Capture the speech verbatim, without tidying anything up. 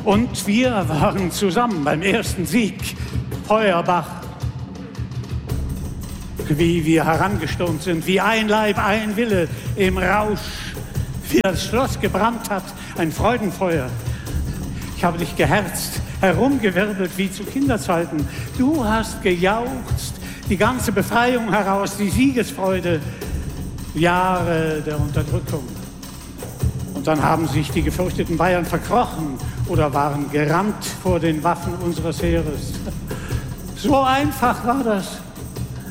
Und wir waren zusammen beim ersten Sieg, Feuerbach. Wie wir herangestürmt sind, wie ein Leib, ein Wille im Rausch, wie das Schloss gebrannt hat, ein Freudenfeuer. Ich habe dich geherzt, herumgewirbelt wie zu Kinderzeiten. Du hast gejauchzt, die ganze Befreiung heraus, die Siegesfreude, Jahre der Unterdrückung. Und dann haben sich die gefürchteten Bayern verkrochen oder waren gerannt vor den Waffen unseres Heeres. So einfach war das.